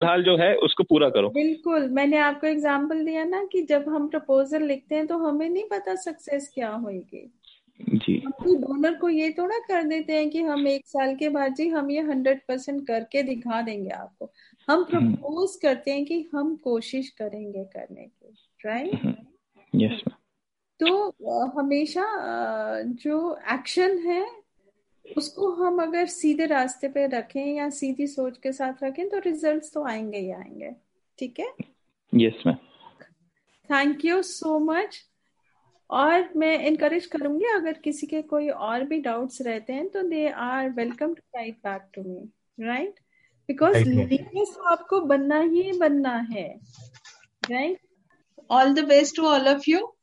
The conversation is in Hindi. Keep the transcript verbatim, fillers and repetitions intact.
फिलहाल जो है उसको पूरा करो। बिल्कुल, मैंने आपको एग्जांपल दिया ना कि जब हम प्रपोजल लिखते हैं तो हमें नहीं पता सक्सेस क्या होगी। जी। हम तो डोनर को ये थोड़ा कर देते हैं कि हम एक साल के बाद जी हम ये हंड्रेड परसेंट करके दिखा देंगे आपको। हम प्रपोज करते हैं कि हम कोशिश करेंगे करने की, राइट। Yes ma'am. तो अ, हमेशा अ, जो एक्शन है उसको हम अगर सीधे रास्ते पे रखें या सीधी सोच के साथ रखें तो रिजल्ट्स तो आएंगे ही आएंगे। ठीक है। Yes ma'am. Thank you so much. और मैं इनकरेज करूंगी अगर किसी के कोई और भी डाउट्स रहते हैं तो they are welcome to right back to me, right. Because right ma'am. Leaders आपको बनना ही बनना है, right. All the best to all of you.